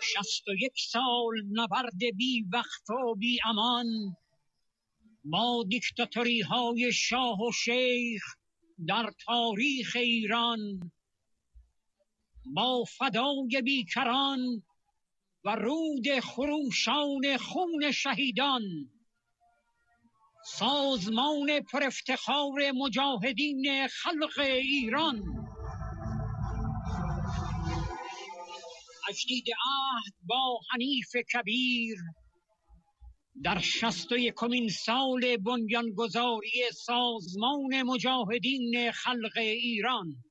61 نبرد بی وقت و بی امان با دیکتاتوری های شاه و شیخ در تاریخ ایران، با فدای بیکران و رود خروشان خون شهیدان، سازمان پر افتخار مجاهدین خلق ایران تجدید عهد با حنیف کبیر در 61مین سال بنیانگذاری سازمان مجاهدین خلق ایران.